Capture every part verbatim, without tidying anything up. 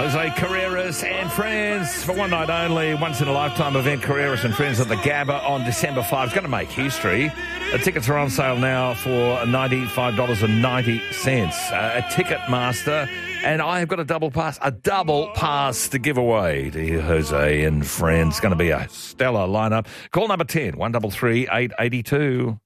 Jose Carreras and Friends for one night only, once in a lifetime event. Carreras and Friends at the Gabba on December fifth. It's going to make history. The tickets are on sale now for ninety-five dollars ninety. Uh, a ticket master, and I have got a double pass, a double pass to give away to Jose and Friends. It's going to be a stellar lineup. Call number ten, one three three, eight eight two.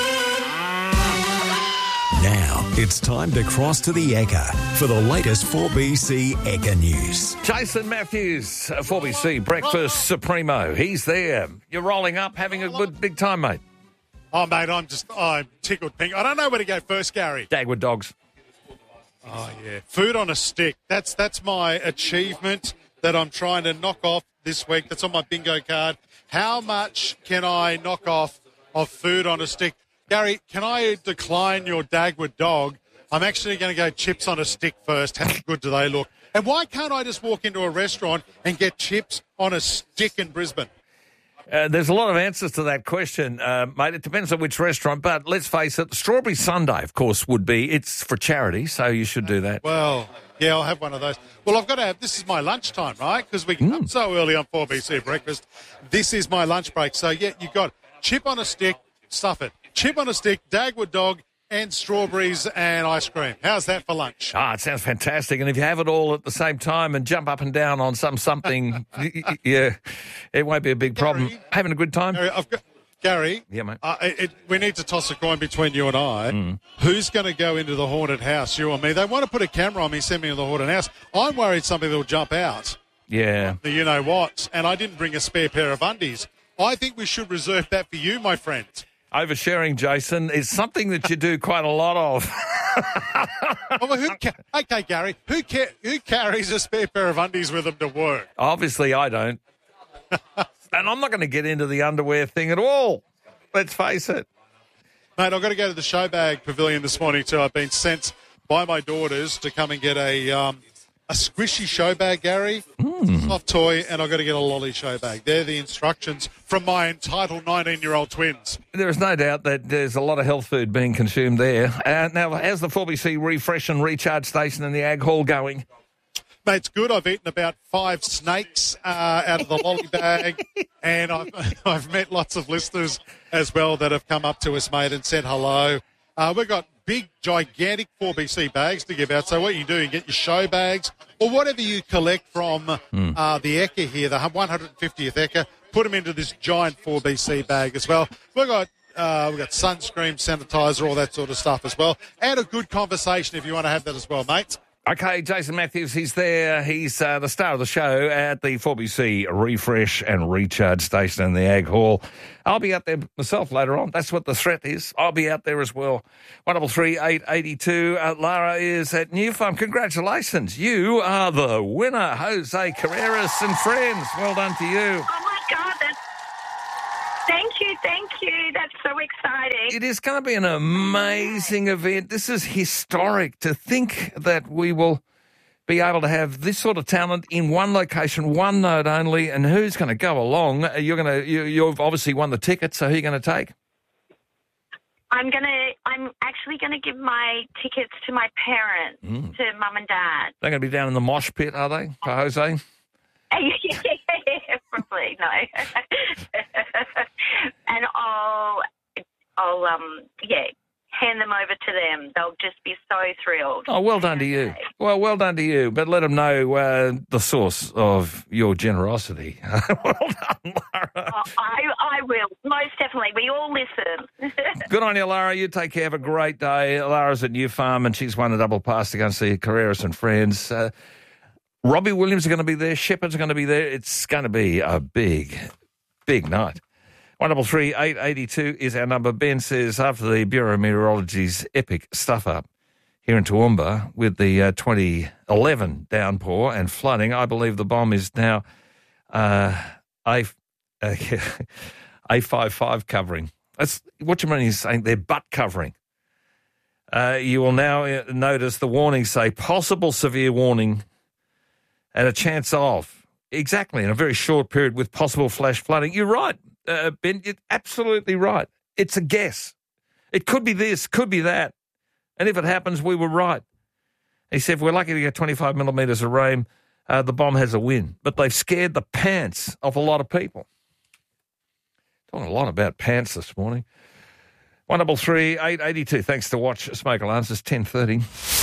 Now it's time to cross to the Ekka for the latest four B C Ekka news. Jason Matthews, four B C Breakfast Supremo. He's there. You're rolling up, having a good big time, mate. Oh, mate, I'm just, I'm tickled pink. I don't know where to go first, Gary. Dagwood dogs. Oh, yeah. Food on a stick. That's that's my achievement that I'm trying to knock off this week. That's on my bingo card. How much can I knock off of food on a stick? Gary, can I decline your Dagwood dog? I'm actually going to go chips on a stick first. How good do they look? And why can't I just walk into a restaurant and get chips on a stick in Brisbane? Uh, there's a lot of answers to that question, uh, mate. It depends on which restaurant, but let's face it, the Strawberry Sundae, of course, would be, it's for charity, so you should do that. Well, yeah, I'll have one of those. Well, I've got to have, this is my lunchtime, right? Because we get Mm. up so early on four B C Breakfast. This is my lunch break. So, yeah, you've got chip on a stick, stuff it. Chip on a stick, Dagwood dog, and strawberries and ice cream. How's that for lunch? Ah, it sounds fantastic. And if you have it all at the same time and jump up and down on some something, y- y- yeah, it won't be a big problem. Gary, Having a good time? Gary, I've got, Gary Yeah, mate. uh, it, we need to toss a coin between you and I. Mm. Who's going to go into the haunted house, you or me? They want to put a camera on me, send me to the haunted house. I'm worried something will jump out. Yeah. The you know what? And I didn't bring a spare pair of undies. I think we should reserve that for you, my friend. Oversharing, Jason, is something that you do quite a lot of. Oh, well, who ca- okay, Gary, who ca- who carries a spare pair of undies with them to work? Obviously, I don't. And I'm not going to get into the underwear thing at all. Let's face it. Mate, I've got to go to the Showbag Pavilion this morning too. I've been sent by my daughters to come and get a um, a squishy show bag, Gary, Mm. soft toy, and I've got to get a lolly show bag. They're the instructions from my entitled nineteen-year-old twins. There is no doubt that there's a lot of health food being consumed there. Uh, now, how's the four B C refresh and recharge station in the Ag Hall going? Mate, it's good. I've eaten about five snakes uh, out of the lolly bag, and I've, I've met lots of listeners as well that have come up to us, mate, and said hello. Uh, we've got big, gigantic four B C bags to give out. So what you do, you get your show bags or whatever you collect from Mm. uh, the Ekka here, the one hundred fiftieth Ekka, put them into this giant four B C bag as well. We've got uh, we've got sunscreen, sanitizer, all that sort of stuff as well. And a good conversation if you want to have that as well, mate. Okay, Jason Matthews, he's there. He's uh, the star of the show at the four B C refresh and recharge station in the Ag Hall. I'll be out there myself later on. That's what the threat is. I'll be out there as well. one three three, eight eight two. Uh, Lara is at New Farm. Congratulations. You are the winner, Jose Carreras and Friends. Well done to you. Oh, my God. That's... Thank you. Thank you. That's so exciting. It is going to be an amazing event. This is historic to think that we will be able to have this sort of talent in one location, one note only, and who's going to go along? You're going to, you, you've obviously won the ticket, so who are you going to take? I'm going to, I'm actually going to give my tickets to my parents, Mm. to mum and dad. They're going to be down in the mosh pit, are they, for Jose? Probably, no. And I'll, I'll, um, yeah, hand them over to them. They'll just be so thrilled. Oh, well done to you. Well, well done to you. But let them know uh, the source of your generosity. Well done, Lara. Oh, I, I will, most definitely. We all listen. Good on you, Lara. You take care. Have a great day. Lara's at New Farm, and she's won a double pass to go and see Carreras and Friends. Uh, Robbie Williams are going to be there. Shepard's are going to be there. It's going to be a big, big night. one three three, eight eight two is our number. Ben says, after the Bureau of Meteorology's epic stuff-up here in Toowoomba with the uh, twenty eleven downpour and flooding, I believe the bomb is now uh, A, uh, A fifty-five covering. That's what you mean is saying they're butt covering. Uh, you will now uh, notice the warnings say possible severe warning and a chance of, exactly, in a very short period with possible flash flooding. You're right, uh, Ben, you're absolutely right. It's a guess. It could be this, could be that. And if it happens, we were right. He said, if we're lucky to get twenty-five millimetres of rain, uh, the bomb has a win. But they've scared the pants off a lot of people. Talking a lot about pants this morning. one double three eight eighty two. Thanks to Watch Smoke Alarms. It's ten thirty.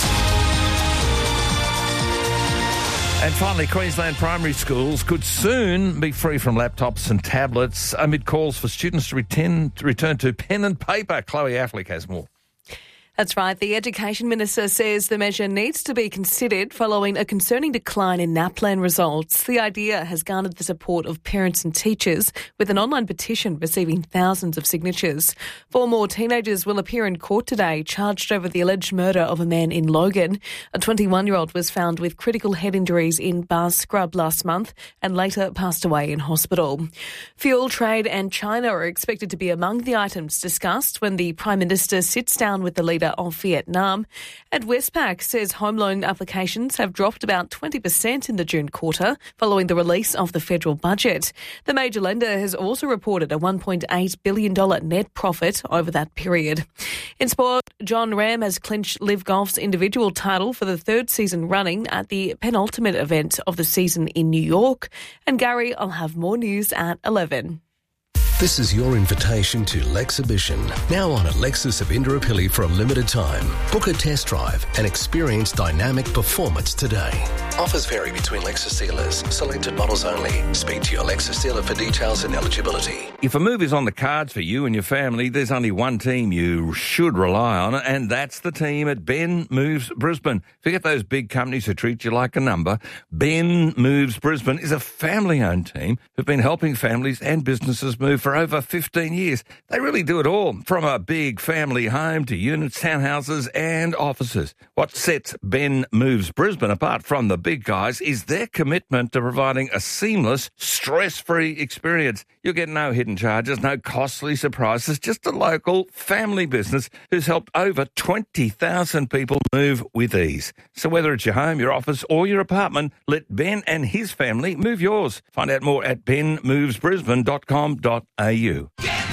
And finally, Queensland primary schools could soon be free from laptops and tablets amid calls for students to return to, return to pen and paper. Chloe Affleck has more. That's right. The Education Minister says the measure needs to be considered following a concerning decline in NAPLAN results. The idea has garnered the support of parents and teachers, with an online petition receiving thousands of signatures. Four more teenagers will appear in court today, charged over the alleged murder of a man in Logan. A twenty-one-year-old was found with critical head injuries in Bars Scrub last month and later passed away in hospital. Fuel, trade and China are expected to be among the items discussed when the Prime Minister sits down with the leader of Vietnam. And Westpac says home loan applications have dropped about twenty percent in the June quarter following the release of the federal budget. The major lender has also reported a one point eight billion dollars net profit over that period. In sport, John Ram has clinched Liv Golf's individual title for the third season running at the penultimate event of the season in New York. And Gary, I'll have more news at eleven. This is your invitation to Lexhibition, now on at Lexus of Indooroopilly for a limited time. Book a test drive and experience dynamic performance today. Offers vary between Lexus dealers. Selected models only. Speak to your Lexus dealer for details and eligibility. If a move is on the cards for you and your family, there's only one team you should rely on, and that's the team at Ben Moves Brisbane. Forget those big companies who treat you like a number. Ben Moves Brisbane is a family-owned team who've been helping families and businesses move for over fifteen years. They really do it all, from a big family home to units, townhouses and offices. What sets Ben Moves Brisbane apart from the big guys is their commitment to providing a seamless, stress-free experience. You'll get no hidden charges, no costly surprises, just a local family business who's helped over twenty thousand people move with ease. So whether it's your home, your office or your apartment, let Ben and his family move yours. Find out more at ben moves brisbane dot com dot a u.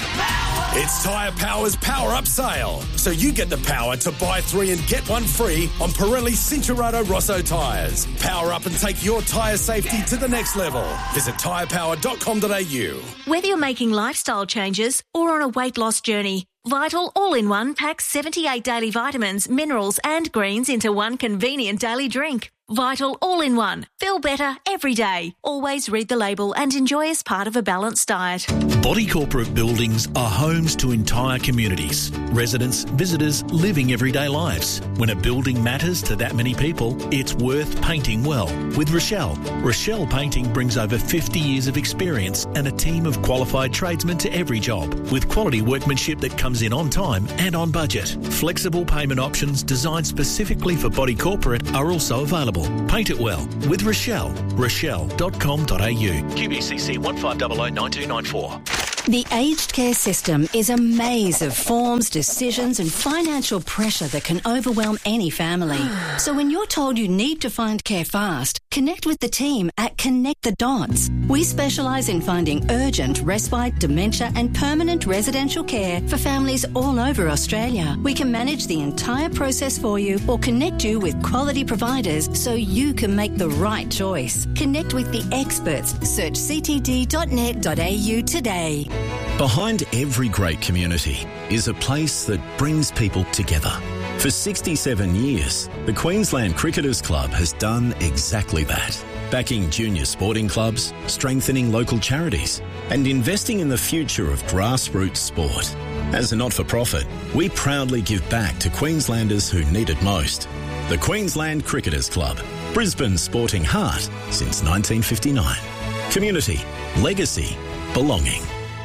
It's Tyre Power's Power Up Sale. So you get the power to buy three and get one free on Pirelli Cincherato Rosso tyres. Power up and take your tyre safety to the next level. Visit tyre power dot com dot a u. Whether you're making lifestyle changes or on a weight loss journey, Vital All-in-One packs seventy-eight daily vitamins, minerals and greens into one convenient daily drink. Vital All-in-One. Feel better every day. Always read the label and enjoy as part of a balanced diet. Body corporate buildings are homes to entire communities. Residents, visitors, living everyday lives. When a building matters to that many people, it's worth painting well. With Rochelle. Rochelle Painting brings over fifty years of experience and a team of qualified tradesmen to every job, with quality workmanship that comes in on time and on budget. Flexible payment options designed specifically for body corporate are also available. Paint it well with Rochelle. Rochelle dot com dot a u. Q B C C one five zero zero nine two nine four. The aged care system is a maze of forms, decisions and financial pressure that can overwhelm any family. So when you're told you need to find care fast, connect with the team at Connect the Dots. We specialise in finding urgent, respite, dementia and permanent residential care for families all over Australia. We can manage the entire process for you or connect you with quality providers so you can make the right choice. Connect with the experts. Search c t d dot net dot a u today. Behind every great community is a place that brings people together. For sixty-seven years, the Queensland Cricketers Club has done exactly that. Backing junior sporting clubs, strengthening local charities, and investing in the future of grassroots sport. As a not-for-profit, we proudly give back to Queenslanders who need it most. The Queensland Cricketers Club, Brisbane's sporting heart since nineteen fifty-nine. Community, legacy, belonging.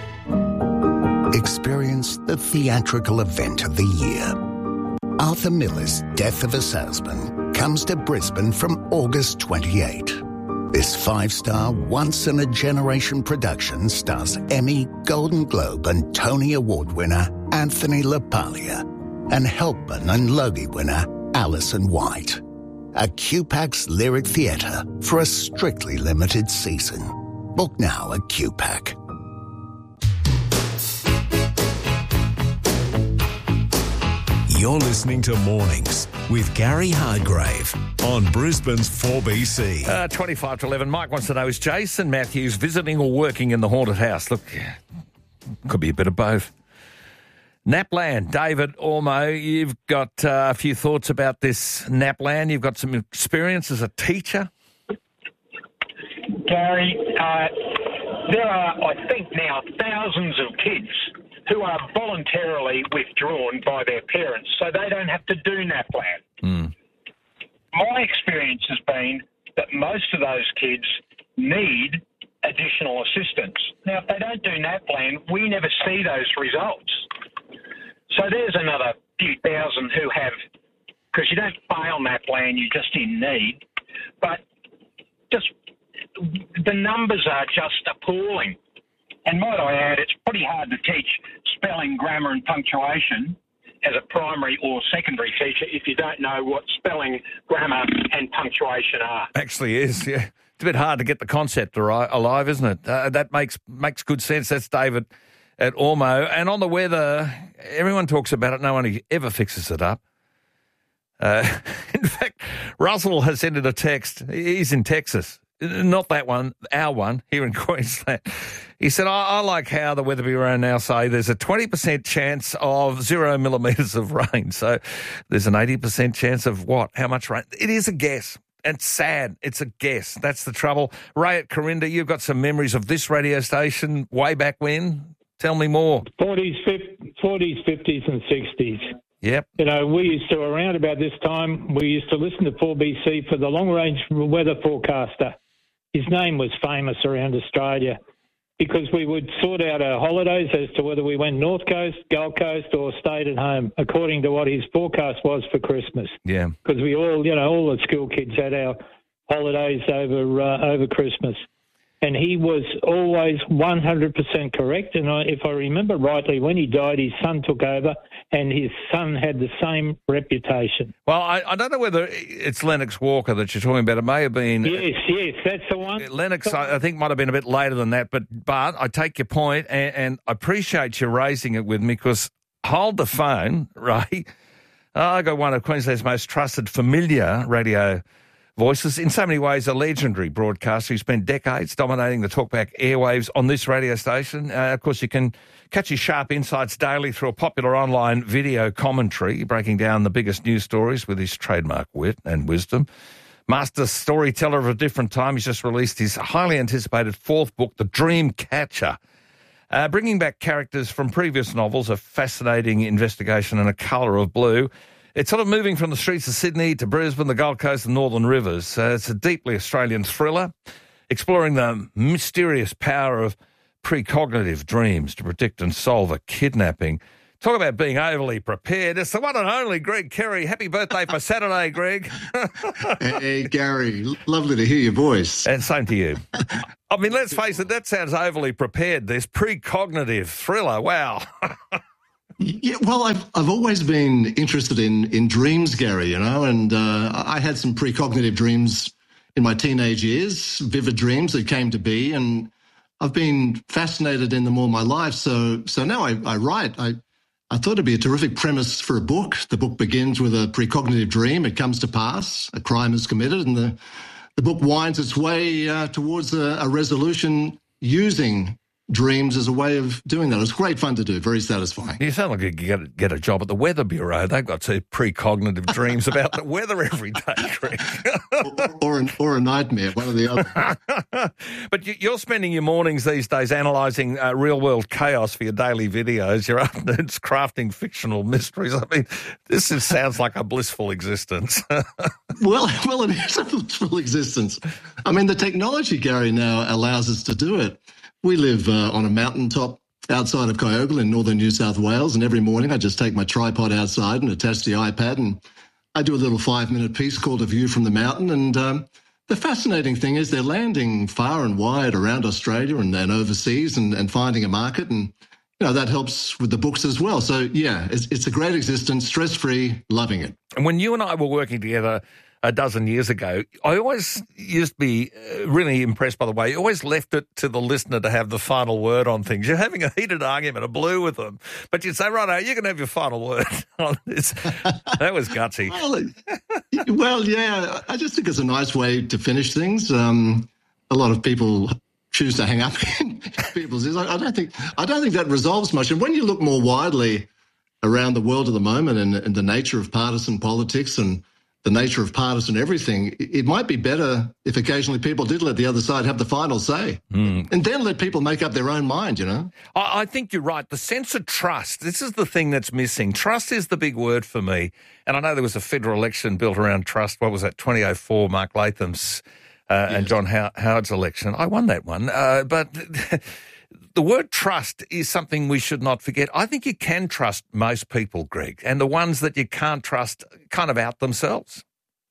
Experience the theatrical event of the year. Arthur Miller's Death of a Salesman comes to Brisbane from August twenty-eighth. This five-star, once-in-a-generation production stars Emmy, Golden Globe and Tony Award winner Anthony LaPaglia and Helpman and Logie winner Alison White. A Q PAC's Lyric Theatre for a strictly limited season. Book now at Q PAC. You're listening to Mornings with Gary Hargrave on Brisbane's four B C. Uh, twenty-five to eleven. Mike wants to know, is Jason Matthews visiting or working in the haunted house? Look, could be a bit of both. Naplan, David Ormo, you've got uh, a few thoughts about this Naplan. You've got some experience as a teacher. Gary, uh, there are, I think now, thousands of kids who are voluntarily withdrawn by their parents so they don't have to do Naplan. Mm. My experience has been that most of those kids need additional assistance. Now, if they don't do Naplan, we never see those results. So there's another few thousand who have, because you don't fail Naplan, you're just in need. But just the numbers are just appalling. And might I add, it's pretty hard to teach spelling, grammar and punctuation as a primary or secondary teacher if you don't know what spelling, grammar and punctuation are. Actually is, yeah. It's a bit hard to get the concept alive, isn't it? Uh, that makes makes good sense. That's David at Ormo. And on the weather, everyone talks about it. No one ever fixes it up. Uh, in fact, Russell has sent in a text. He's in Texas. Not that one, our one, here in Queensland. He said, I, I like how the Weather Bureau now say there's a twenty percent chance of zero millimetres of rain. So there's an eighty percent chance of what? How much rain? It is a guess. It's sad. It's a guess. That's the trouble. Ray at Corinda, you've got some memories of this radio station way back when. Tell me more. forties, fifties and sixties. Yep. You know, we used to, around about this time, we used to listen to four B C for the long-range weather forecaster. His name was famous around Australia because we would sort out our holidays as to whether we went North Coast, Gold Coast or stayed at home according to what his forecast was for Christmas. Yeah. Because we all, you know, all the school kids had our holidays over uh, over Christmas. And he was always one hundred percent correct. And I, if I remember rightly, when he died, his son took over and his son had the same reputation. Well, I, I don't know whether it's Lennox Walker that you're talking about. It may have been... Yes, yes, that's the one. Lennox, I, I think, might have been a bit later than that. But, but I take your point and, and I appreciate you raising it with me because hold the phone, Ray. I got one of Queensland's most trusted, familiar radio voices, in so many ways a legendary broadcaster who spent decades dominating the talkback airwaves on this radio station. Uh, of course, you can catch his sharp insights daily through a popular online video commentary, breaking down the biggest news stories with his trademark wit and wisdom. Master storyteller of a different time, he's just released his highly anticipated fourth book, The Dream Catcher, uh, bringing back characters from previous novels, a fascinating investigation and a colour of blue. It's sort of moving from the streets of Sydney to Brisbane, the Gold Coast and Northern Rivers. Uh, it's a deeply Australian thriller, exploring the mysterious power of precognitive dreams to predict and solve a kidnapping. Talk about being overly prepared. It's the one and only Greg Kerry. Happy birthday for Saturday, Greg. Hey, Gary. Lovely to hear your voice. And same to you. I mean, let's face it, that sounds overly prepared, this precognitive thriller. Wow. Yeah, well, I've I've always been interested in in dreams, Gary, you know, and uh, I had some precognitive dreams in my teenage years, vivid dreams that came to be, and I've been fascinated in them all my life. So so now I, I write. I I thought it'd be a terrific premise for a book. The book begins with a precognitive dream. It comes to pass. A crime is committed, and the the book winds its way uh, towards a, a resolution using dreams as a way of doing that. It was great fun to do, very satisfying. You sound like you get, get a job at the Weather Bureau. They've got two precognitive dreams about the weather every day, Greg. or, or, an, or a nightmare, one or the other. But you, you're spending your mornings these days analysing uh, real-world chaos for your daily videos. Your afternoons crafting fictional mysteries. I mean, this is, sounds like a blissful existence. well, well, it is a blissful existence. I mean, the technology, Gary, now allows us to do it. We live uh, on a mountaintop outside of Kyogle in northern New South Wales, and every morning I just take my tripod outside and attach the iPad, and I do a little five-minute piece called A View from the Mountain. And um, the fascinating thing is they're landing far and wide around Australia and, and overseas and, and finding a market, and you know that helps with the books as well. So, yeah, it's, it's a great existence, stress-free, loving it. And when you and I were working together a dozen years ago, I always used to be really impressed by the way you always left it to the listener to have the final word on things. You're having a heated argument, a blue with them, but you'd say, right, you can have your final word on this. That was gutsy. Well, well, yeah, I just think it's a nice way to finish things. Um, a lot of people choose to hang up in people's ears. I don't think I don't think that resolves much. And when you look more widely around the world at the moment and, and the nature of partisan politics and the nature of partisan everything, it might be better if occasionally people did let the other side have the final say mm. and then let people make up their own mind, you know? I, I think you're right. The sense of trust, this is the thing that's missing. Trust is the big word for me. And I know there was a federal election built around trust. What was that, twenty oh four, Mark Latham's uh, yes. and John How- Howard's election. I won that one. Uh, but... The word trust is something we should not forget. I think you can trust most people, Greg, and the ones that you can't trust kind of out themselves.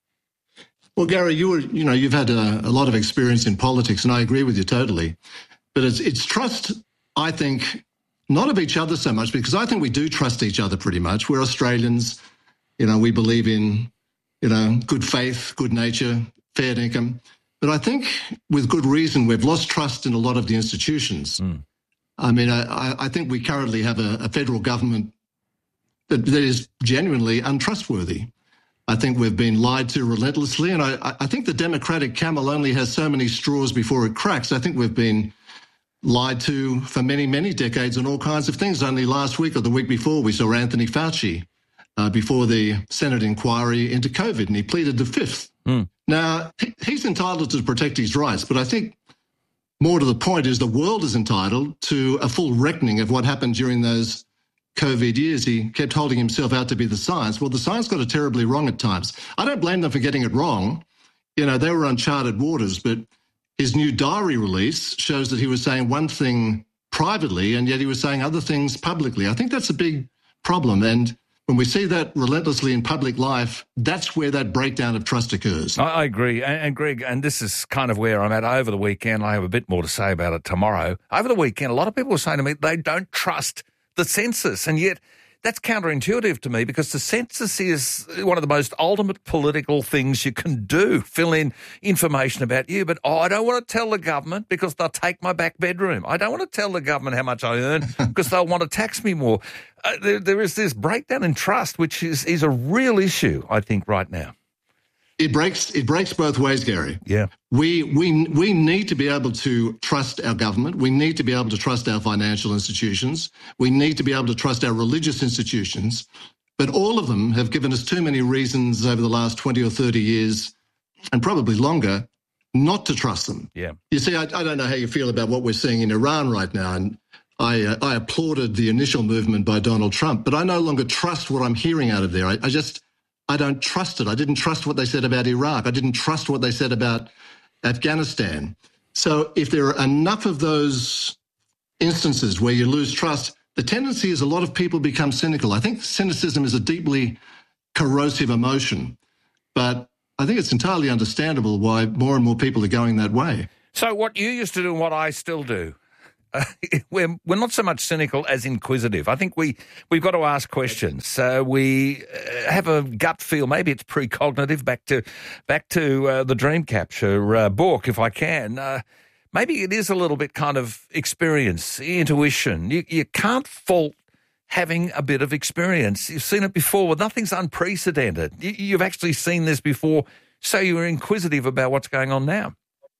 Well, Gary, you were, you know, you've had a, a lot of experience in politics, and I agree with you totally. But it's, it's trust, I think, not of each other so much, because I think we do trust each other pretty much. We're Australians, you know, we believe in, you know, good faith, good nature, fair income. But I think with good reason, we've lost trust in a lot of the institutions. Mm. I mean, I, I think we currently have a, a federal government that, that is genuinely untrustworthy. I think we've been lied to relentlessly, and I, I think the Democratic camel only has so many straws before it cracks. I think we've been lied to for many, many decades on all kinds of things. Only last week or the week before, we saw Anthony Fauci uh, before the Senate inquiry into COVID, and he pleaded the fifth. Mm. Now, he, he's entitled to protect his rights, but I think more to the point is the world is entitled to a full reckoning of what happened during those COVID years. He kept holding himself out to be the science. Well, the science got it terribly wrong at times. I don't blame them for getting it wrong. You know, they were uncharted waters, but his new diary release shows that he was saying one thing privately and yet he was saying other things publicly. I think that's a big problem. And when we see that relentlessly in public life, that's where that breakdown of trust occurs. I, I agree. And, and Greg, and this is kind of where I'm at over the weekend. I have a bit more to say about it tomorrow. Over the weekend, a lot of people were saying to me they don't trust the census, and yet that's counterintuitive to me because the census is one of the most ultimate political things you can do, fill in information about you. But oh, I don't want to tell the government because they'll take my back bedroom. I don't want to tell the government how much I earn because they'll want to tax me more. Uh, there, there is this breakdown in trust, which is, is a real issue, I think, right now. It breaks it breaks both ways, Gary. Yeah. We we we need to be able to trust our government. We need to be able to trust our financial institutions. We need to be able to trust our religious institutions. But all of them have given us too many reasons over the last twenty or thirty years, and probably longer, not to trust them. Yeah. You see, I, I don't know how you feel about what we're seeing in Iran right now, and I uh, I applauded the initial movement by Donald Trump, but I no longer trust what I'm hearing out of there. I, I just I don't trust it. I didn't trust what they said about Iraq. I didn't trust what they said about Afghanistan. So if there are enough of those instances where you lose trust, the tendency is a lot of people become cynical. I think cynicism is a deeply corrosive emotion, but I think it's entirely understandable why more and more people are going that way. So what you used to do and what I still do, Uh, we're, we're not so much cynical as inquisitive. I think we, we've got to ask questions. So we uh, have a gut feel. Maybe it's precognitive, back to back to uh, the Dream Capture uh, book, if I can. Uh, maybe it is a little bit kind of experience, intuition. You, you can't fault having a bit of experience. You've seen it before. Nothing's unprecedented. You, you've actually seen this before, so you're inquisitive about what's going on now.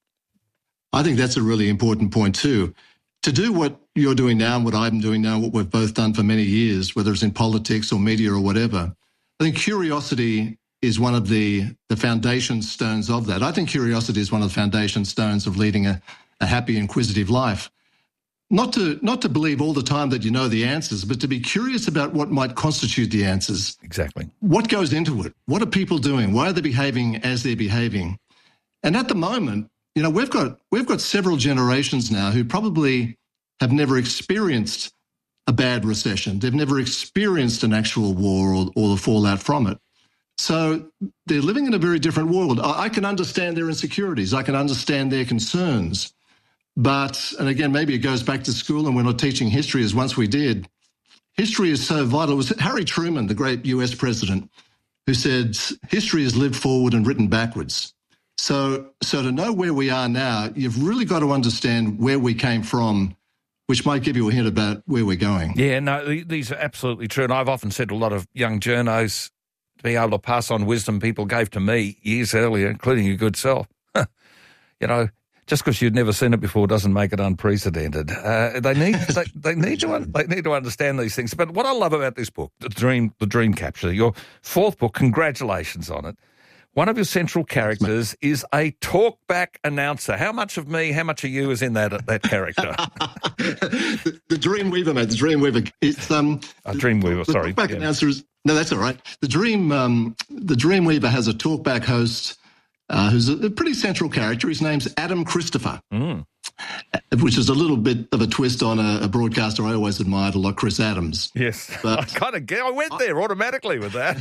I think that's a really important point too. To do what you're doing now and what I'm doing now, what we've both done for many years, whether it's in politics or media or whatever, I think curiosity is one of the, the foundation stones of that. I think curiosity is one of the foundation stones of leading a, a happy, inquisitive life. Not to not to believe all the time that you know the answers, but to be curious about what might constitute the answers. Exactly. What goes into it? What are people doing? Why are they behaving as they're behaving? And at the moment, you know, we've got we've got several generations now who probably have never experienced a bad recession. They've never experienced an actual war or, or the fallout from it. So they're living in a very different world. I, I can understand their insecurities. I can understand their concerns. But, and again, maybe it goes back to school and we're not teaching history as once we did. History is so vital. It was Harry Truman, the great U S president, who said, history is lived forward and written backwards. So, so to know where we are now, you've really got to understand where we came from, which might give you a hint about where we're going. Yeah, no, these are absolutely true. And I've often said to a lot of young journos to be able to pass on wisdom people gave to me years earlier, including your good self. You know, just because you've never seen it before doesn't make it unprecedented. Uh, they need they, they need to un- they need to understand these things. But what I love about this book, the Dream the Dream Capture, your fourth book, congratulations on it. One of your central characters is a talkback announcer. How much of me, how much of you is in that that character? the, the Dreamweaver, mate. The Dreamweaver. It's um. A Dreamweaver. The, sorry. The talkback yeah. announcer is no, that's all right. The Dream um the Dreamweaver has a talkback host uh, who's a, a pretty central character. His name's Adam Christopher, mm. which is a little bit of a twist on a, a broadcaster I always admired a lot, Chris Adams. Yes, but I kind of I went there automatically with that.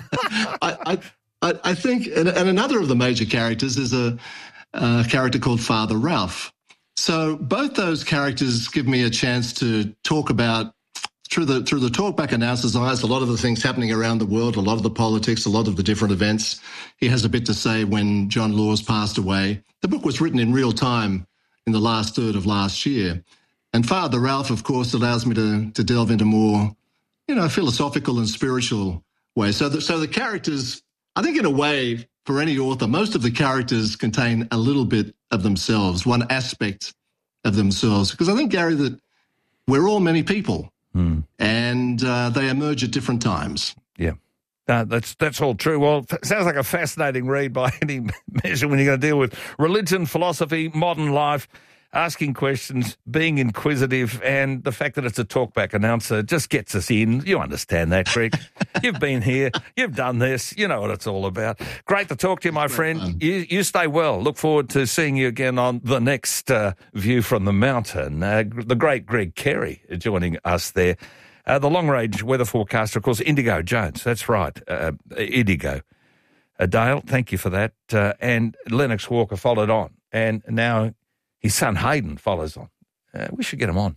I. I I, I think, and, and another of the major characters is a, a character called Father Ralph. So both those characters give me a chance to talk about, through the through the talkback announcer's eyes, a lot of the things happening around the world, a lot of the politics, a lot of the different events. He has a bit to say when John Laws passed away. The book was written in real time in the last third of last year. And Father Ralph, of course, allows me to to delve into more, you know, philosophical and spiritual ways. So the, so the characters... I think in a way, for any author, most of the characters contain a little bit of themselves, one aspect of themselves. Because I think, Gary, that we're all many people mm. and uh, they emerge at different times. Yeah, uh, that's that's all true. Well, it sounds like a fascinating read by any measure when you're going to deal with religion, philosophy, modern life, asking questions, being inquisitive, and the fact that it's a talkback announcer just gets us in. You understand that, Greg. You've been here. You've done this. You know what it's all about. Great to talk to you, my friend. You, you stay well. Look forward to seeing you again on the next uh, View from the Mountain. Uh, the great Greg Carey joining us there. Uh, the long-range weather forecaster, of course, Indigo Jones. That's right, uh, Indigo. Uh, Dale, thank you for that. Uh, and Lennox Walker followed on. And now... his son Hayden follows on. Uh, we should get him on.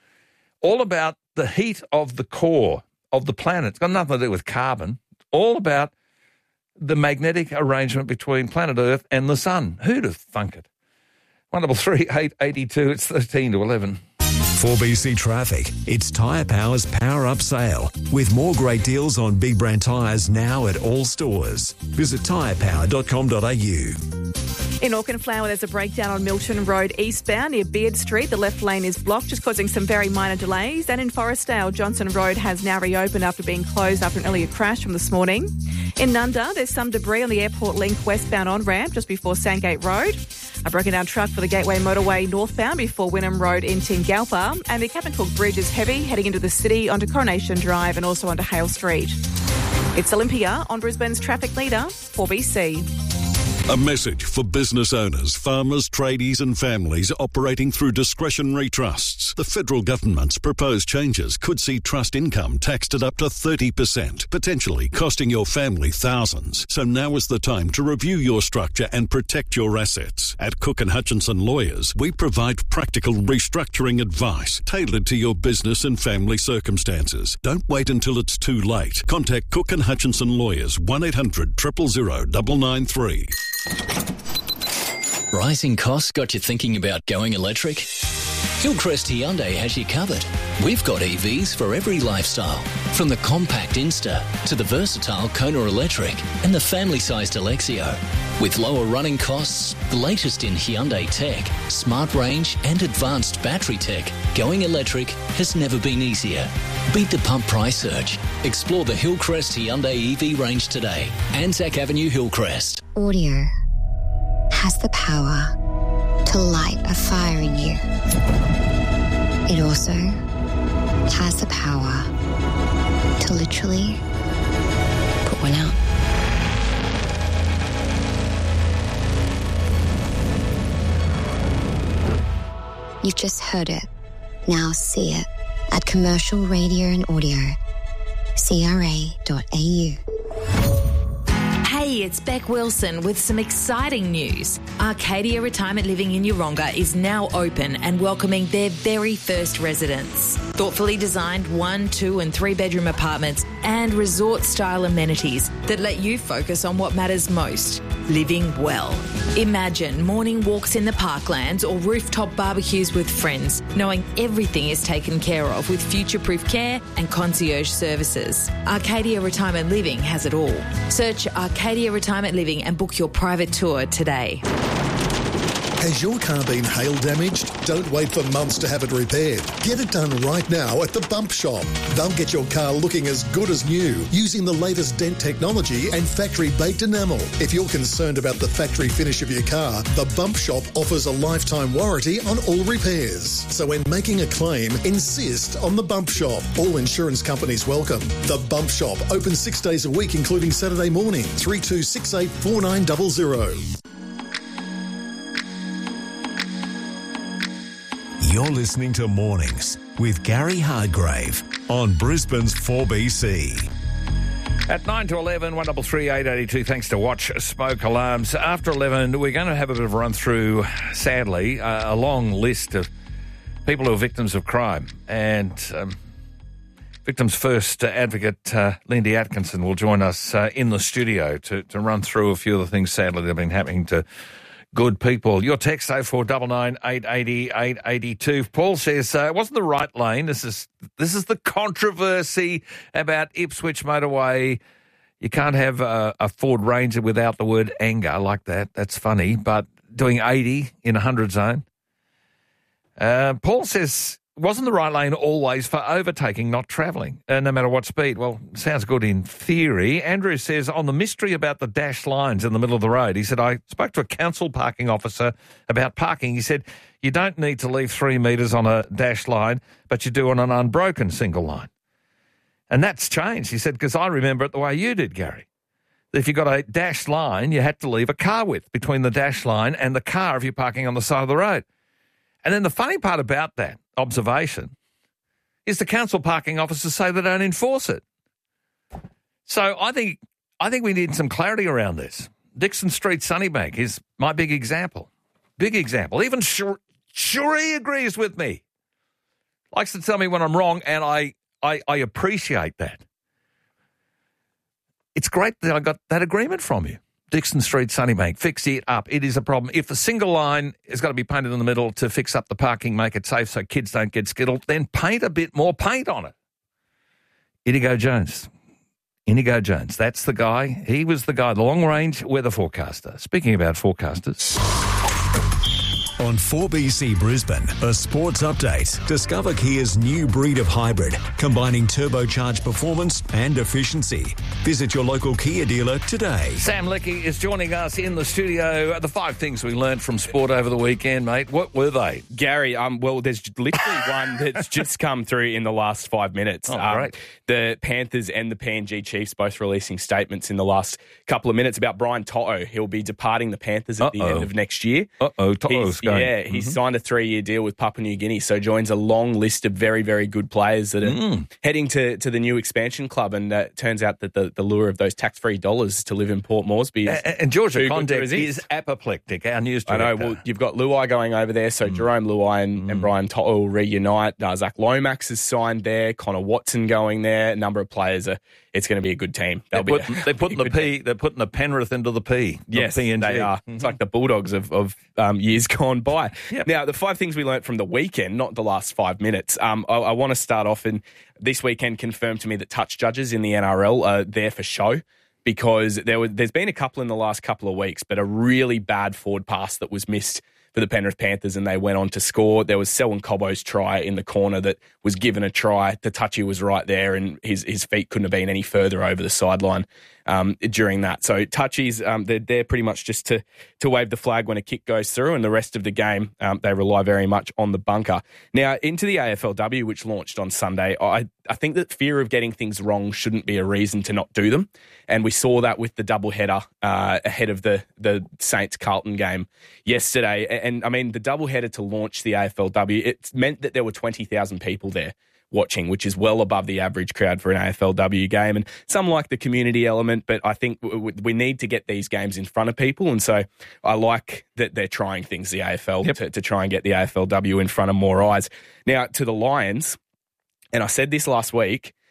All about the heat of the core of the planet. It's got nothing to do with carbon. All about the magnetic arrangement between planet Earth and the sun. Who'd have thunk it? one double three eight eight two. It's thirteen to eleven. four B C Traffic. It's Tyre Power's Power Up Sale, with more great deals on big brand tyres now at all stores. Visit tyre power dot com dot a u. In Auchenflower, there's a breakdown on Milton Road eastbound near Beard Street. The left lane is blocked, just causing some very minor delays. And in Forestdale, Johnson Road has now reopened after being closed after an earlier crash from this morning. In Nunda, there's some debris on the Airport Link westbound on-ramp just before Sandgate Road. A broken down truck for the Gateway Motorway northbound before Wynnum Road in Tingalpa. And the Captain Cook Bridge is heavy, heading into the city onto Coronation Drive and also onto Hale Street. It's Olympia on Brisbane's traffic leader, four B C. A message for business owners, farmers, tradies and families operating through discretionary trusts. The federal government's proposed changes could see trust income taxed at up to thirty percent, potentially costing your family thousands. So now is the time to review your structure and protect your assets. At Cook and Hutchinson Lawyers, we provide practical restructuring advice tailored to your business and family circumstances. Don't wait until it's too late. Contact Cook and Hutchinson Lawyers, one eight hundred, zero zero zero, nine nine three. Rising costs got you thinking about going electric? Hillcrest Hyundai has you covered. We've got E Vs for every lifestyle, from the compact Insta to the versatile Kona Electric and the family-sized Alexio. With lower running costs, the latest in Hyundai tech, smart range and advanced battery tech, going electric has never been easier. Beat the pump price surge. Explore the Hillcrest Hyundai E V range today. Anzac Avenue, Hillcrest. Audio has the power to light a fire in you. It also has the power to literally put one out. You've just heard it. Now see it at Commercial Radio and Audio, c r a dot a u. Hey, it's Beck Wilson with some exciting news. Arcadia Retirement Living in Yeronga is now open and welcoming their very first residents. Thoughtfully designed one, two and three bedroom apartments and resort-style amenities that let you focus on what matters most, living well. Imagine morning walks in the parklands or rooftop barbecues with friends, knowing everything is taken care of with future-proof care and concierge services. Arcadia Retirement Living has it all. Search Arcadia Retirement Living and book your private tour today. Has your car been hail damaged? Don't wait for months to have it repaired. Get it done right now at the Bump Shop. They'll get your car looking as good as new using the latest dent technology and factory-baked enamel. If you're concerned about the factory finish of your car, the Bump Shop offers a lifetime warranty on all repairs. So when making a claim, insist on the Bump Shop. All insurance companies welcome. The Bump Shop, open six days a week, including Saturday morning. three two six eight four nine zero zero. You're listening to Mornings with Gary Hardgrave on Brisbane's four B C. At nine to eleven, one three three eight eight two, thanks to Watch Smoke Alarms. After eleven, we're going to have a bit of a run through, sadly, uh, a long list of people who are victims of crime. And um, Victims First advocate uh, Lindy Atkinson will join us uh, in the studio to, to run through a few of the things, sadly, that have been happening to good people. Your text oh four nine nine, eight eight oh, eight eight two. Paul says uh, it wasn't the right lane. This is this is the controversy about Ipswich motorway. You can't have a, a Ford Ranger without the word anger like that. That's funny. But doing eighty in a hundred zone. Uh, Paul says wasn't the right lane always for overtaking, not travelling, uh, no matter what speed? Well, sounds good in theory. Andrew says, on the mystery about the dashed lines in the middle of the road, he said, I spoke to a council parking officer about parking. He said, you don't need to leave three metres on a dashed line, but you do on an unbroken single line. And that's changed, he said, because I remember it the way you did, Gary. If you got a dashed line, you had to leave a car width between the dashed line and the car if you're parking on the side of the road. And then the funny part about that observation is the council parking officers say they don't enforce it. So I think I think we need some clarity around this. Dixon Street Sunnybank is my big example. Big example. Even Shuri sure agrees with me. Likes to tell me when I'm wrong, and I, I, I appreciate that. It's great that I got that agreement from you. Dixon Street Sunnybank, fix it up. It is a problem. If the single line has got to be painted in the middle to fix up the parking, make it safe so kids don't get skittled, then paint a bit more paint on it. Inigo Jones. Inigo Jones. That's the guy. He was the guy, the long-range weather forecaster. Speaking about forecasters. On four B C Brisbane, a sports update. Discover Kia's new breed of hybrid, combining turbocharged performance and efficiency. Visit your local Kia dealer today. Sam Leckie is joining us in the studio. The five things we learned from sport over the weekend, mate. What were they? Gary, um, well, there's literally one that's just come through in the last five minutes. Oh, um, great. The Panthers and the P N G Chiefs both releasing statements in the last couple of minutes about Brian To'o. He'll be departing the Panthers at Uh-oh. the end of next year. Uh-oh, To'o's going. Yeah, he's mm-hmm. signed a three-year deal with Papua New Guinea, so joins a long list of very, very good players that are mm. heading to, to the new expansion club. And uh, it turns out that the, the lure of those tax-free dollars to live in Port Moresby is And, and Georgia too good to Condek resist. is apoplectic, our news I director. know. Well, you've got Luai going over there, so Mm. Jerome Luai and, and Brian To'o will reunite. Uh, Zach Lomax is signed there. Connor Watson going there. A number of players. Are, it's going to be a good team. They're, They'll put, be a, they're putting the P. They're putting the Penrith into the P. Yes, P N G. they are. Mm-hmm. It's like the Bulldogs of, of um, years gone by. Yep. Now, the five things we learnt from the weekend, not the last five minutes. Um, I, I want to start off, and this weekend confirmed to me that touch judges in the N R L are there for show, because there was, there's been a couple in the last couple of weeks, but a really bad forward pass that was missed for the Penrith Panthers, and they went on to score. There was Selwyn Cobbo's try in the corner that was given a try. The touchy was right there, and his, his feet couldn't have been any further over the sideline um, during that. So touchies, um, they're there pretty much just to to wave the flag when a kick goes through, and the rest of the game, um, they rely very much on the bunker. Now, into the A F L W, which launched on Sunday, I, I think that fear of getting things wrong shouldn't be a reason to not do them. And we saw that with the doubleheader uh, ahead of the, the Saints-Carlton game yesterday. And, I mean, the doubleheader to launch the A F L W, it meant that there were twenty thousand people there watching, which is well above the average crowd for an A F L W game. And some like the community element, but I think w- w- we need to get these games in front of people. And so I like that they're trying things, the A F L, yep. to, to try and get the A F L W in front of more eyes. Now, to the Lions, and I said this last week,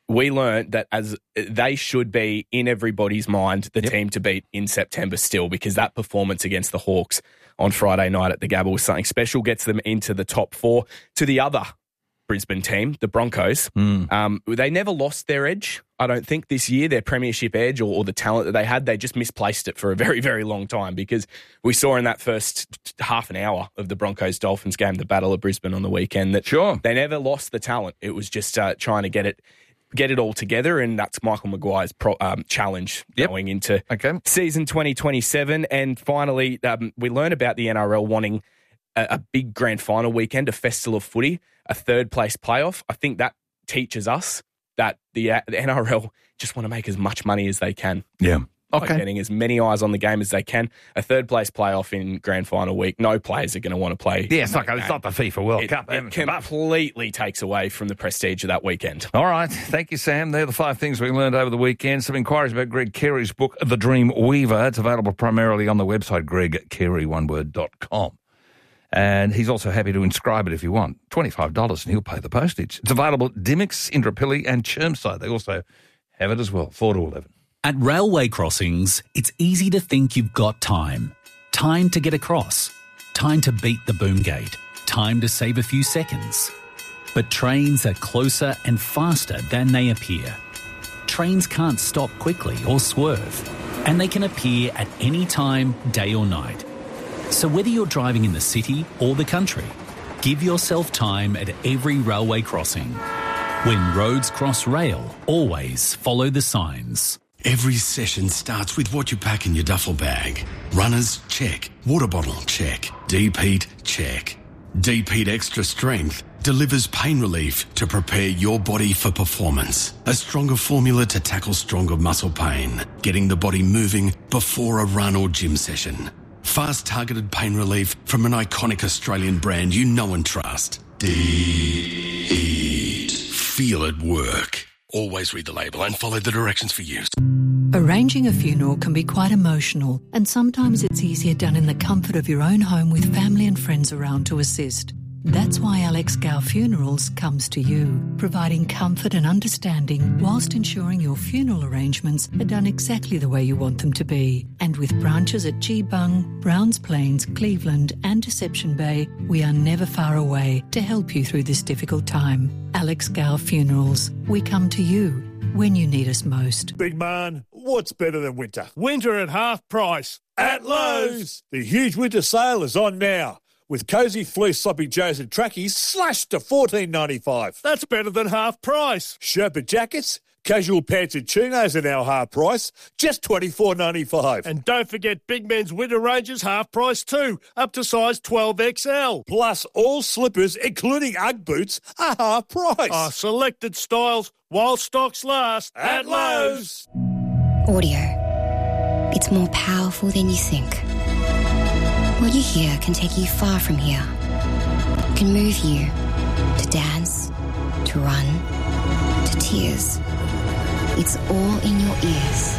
we learnt that as they should be in everybody's mind, the Yep. team to beat in September still, because that performance against the Hawks on Friday night at the Gabba was something special, gets them into the top four. To the other Brisbane team, the Broncos, Mm. um, they never lost their edge, I don't think, this year, their premiership edge or, or the talent that they had. They just misplaced it for a very, very long time, because we saw in that first half an hour of the Broncos-Dolphins game, the Battle of Brisbane on the weekend, that sure. they never lost the talent. It was just uh, trying to get it get it all together, and that's Michael Maguire's pro, um, challenge Yep. going into Okay. season twenty twenty-seven. And finally, um, we learn about the N R L wanting a, a big grand final weekend, a festival of footy, a third place playoff. I think that teaches us that the, uh, the N R L just want to make as much money as they can. Yeah. By Okay. getting as many eyes on the game as they can. A third place playoff in grand final week. No players are going to want to play. Yeah, it's not, that it's game. not the FIFA World It, Cup. it completely takes away from the prestige of that weekend. All right. Thank you, Sam. They're the five things we learned over the weekend. Some inquiries about Greg Carey's book, The Dream Weaver. It's available primarily on the website greg carey one word dot com. And he's also happy to inscribe it if you want. twenty-five dollars and he'll pay the postage. It's available at Dimmicks, Indooroopilly and Chermside. They also have it as well, four to eleven. At railway crossings, it's easy to think you've got time. Time to get across. Time to beat the boom gate. Time to save a few seconds. But trains are closer and faster than they appear. Trains can't stop quickly or swerve, and they can appear at any time, day or night. So whether you're driving in the city or the country, give yourself time at every railway crossing. When roads cross rail, always follow the signs. Every session starts with what you pack in your duffel bag. Runners, check. Water bottle, check. Deep-heat, check. Deep-heat Extra Strength delivers pain relief to prepare your body for performance. A stronger formula to tackle stronger muscle pain, getting the body moving before a run or gym session. Fast targeted pain relief from an iconic Australian brand you know and trust. Deep-heat. Feel it work. Always read the label and follow the directions for use. Arranging a funeral can be quite emotional, and sometimes it's easier done in the comfort of your own home with family and friends around to assist. That's why Alex Gow Funerals comes to you, providing comfort and understanding whilst ensuring your funeral arrangements are done exactly the way you want them to be. And with branches at Geebung, Browns Plains, Cleveland and Deception Bay, we are never far away to help you through this difficult time. Alex Gow Funerals, we come to you when you need us most. Big man, what's better than winter? Winter at half price at Lowe's. The huge winter sale is on now, with cosy fleece sloppy joes and trackies slashed to fourteen ninety-five. That's better than half price. Sherpa jackets, casual pants and chinos are now half price, just twenty-four ninety-five. And don't forget Big Men's winter ranges half price too, up to size twelve X L. Plus all slippers, including Ugg boots, are half price. Oh, selected styles while stocks last at Lowe's. Audio. It's more powerful than you think. What you hear can take you far from here. It can move you to dance, to run, to tears. It's all in your ears.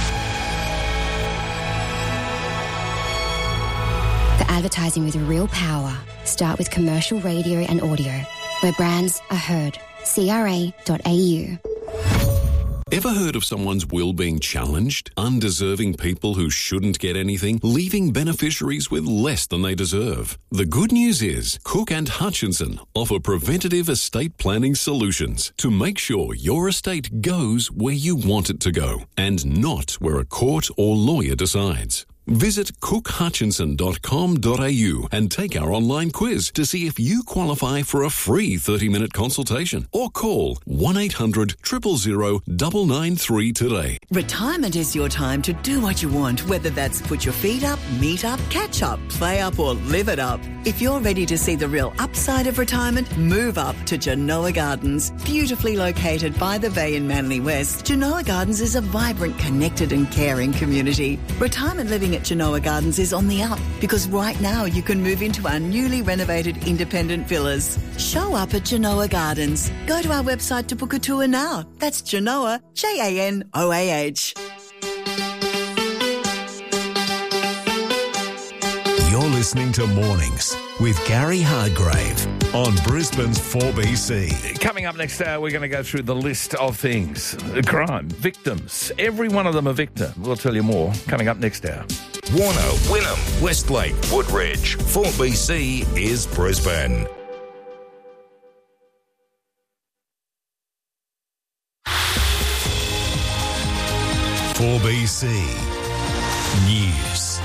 For advertising with real power, start with commercial radio and audio, where brands are heard. C R A dot A U. Ever heard of someone's will being challenged? Undeserving people who shouldn't get anything, leaving beneficiaries with less than they deserve. The good news is Cook and Hutchinson offer preventative estate planning solutions to make sure your estate goes where you want it to go and not where a court or lawyer decides. Visit cook hutchinson dot com dot a u and take our online quiz to see if you qualify for a free thirty-minute consultation or call one eight hundred, zero zero zero, nine nine three today. Retirement is your time to do what you want, whether that's put your feet up, meet up, catch up, play up or live it up. If you're ready to see the real upside of retirement, move up to Genoa Gardens. Beautifully located by the bay in Manly West, Genoa Gardens is a vibrant, connected and caring community. Retirement living at Genoa Gardens is on the up because right now you can move into our newly renovated independent villas. Show up at Genoa Gardens. Go to our website to book a tour now. That's Genoa, J A N O A H. You're listening to Mornings with Gary Hargrave. on Brisbane's four B C. Coming up next hour, we're going to go through the list of things. Crime, victims. Every one of them a victim. We'll tell you more coming up next hour. Warner, Wynnum, Westlake, Woodridge. four B C is Brisbane. four B C News.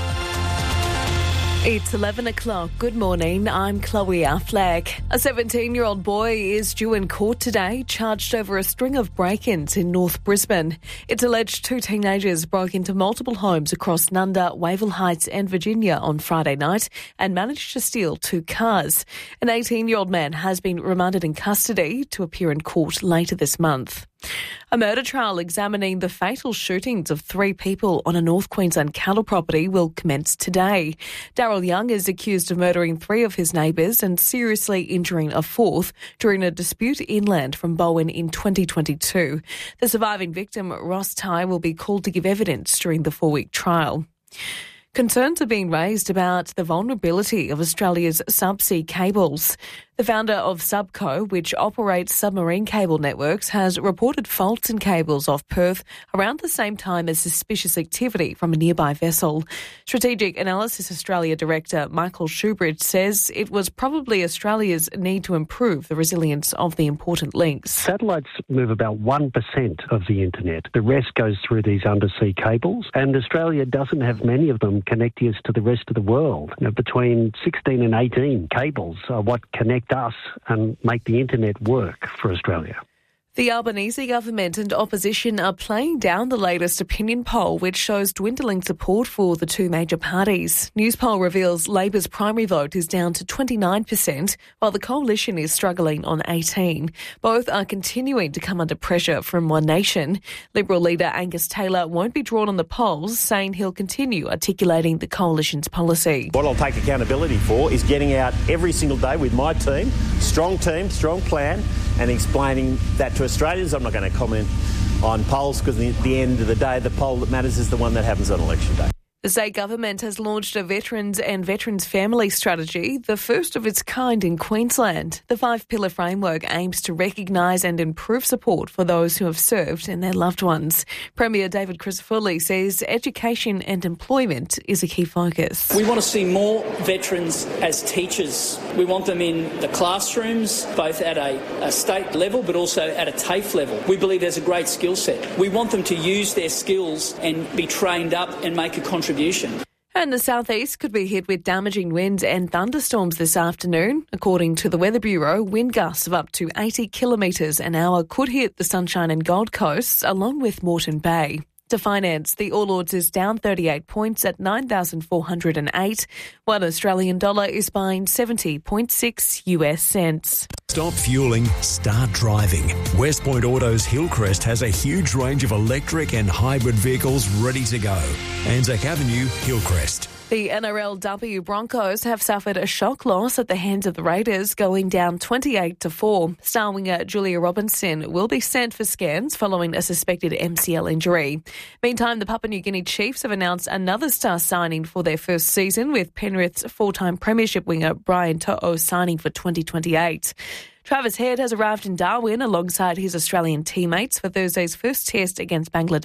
It's eleven o'clock. Good morning. I'm Chloe Affleck. A seventeen-year-old boy is due in court today, charged over a string of break-ins in North Brisbane. It's alleged two teenagers broke into multiple homes across Nunda, Wavell Heights and Virginia on Friday night and managed to steal two cars. An eighteen-year-old man has been remanded in custody to appear in court later this month. A murder trial examining the fatal shootings of three people on a North Queensland cattle property will commence today. Daryl Young is accused of murdering three of his neighbours and seriously injuring a fourth during a dispute inland from Bowen in twenty twenty-two. The surviving victim, Ross Ty, will be called to give evidence during the four-week trial. Concerns are being raised about the vulnerability of Australia's subsea cables. The founder of Subco, which operates submarine cable networks, has reported faults in cables off Perth around the same time as suspicious activity from a nearby vessel. Strategic Analysis Australia Director Michael Shoebridge says it was probably Australia's need to improve the resilience of the important links. Satellites move about one percent of the internet. The rest goes through these undersea cables, and Australia doesn't have many of them connecting us to the rest of the world. You know, between sixteen and eighteen cables are what connect us and make the internet work for Australia. The Albanese government and opposition are playing down the latest opinion poll, which shows dwindling support for the two major parties. Newspoll reveals Labor's primary vote is down to twenty-nine percent, while the coalition is struggling on eighteen. Both are continuing to come under pressure from One Nation. Liberal leader Angus Taylor won't be drawn on the polls, saying he'll continue articulating the coalition's policy. What I'll take accountability for is getting out every single day with my team, strong team, strong plan, and explaining that to Australians. I'm not going to comment on polls because at the end of the day, the poll that matters is the one that happens on election day. The state government has launched a Veterans and Veterans Family Strategy, the first of its kind in Queensland. The five-pillar framework aims to recognise and improve support for those who have served and their loved ones. Premier David Crisafulli says education and employment is a key focus. We want to see more veterans as teachers. We want them in the classrooms, both at a, a state level but also at a TAFE level. We believe there's a great skill set. We want them to use their skills and be trained up and make a contribution. And the southeast could be hit with damaging winds and thunderstorms this afternoon. According to the Weather Bureau, wind gusts of up to eighty kilometres an hour could hit the Sunshine and Gold Coasts, along with Moreton Bay. To finance, the All Ords is down thirty-eight points at nine thousand four hundred eight. One Australian dollar is buying seventy point six U S cents. Stop fueling, start driving. West Point Auto's Hillcrest has a huge range of electric and hybrid vehicles ready to go. Anzac Avenue, Hillcrest. The N R L W Broncos have suffered a shock loss at the hands of the Raiders, going down twenty-eight to four. Star winger Julia Robinson will be sent for scans following a suspected M C L injury. Meantime, the Papua New Guinea Chiefs have announced another star signing for their first season, with Penrith's four-time premiership winger Brian To'o signing for twenty twenty-eight. Travis Head has arrived in Darwin alongside his Australian teammates for Thursday's first test against Bangladesh.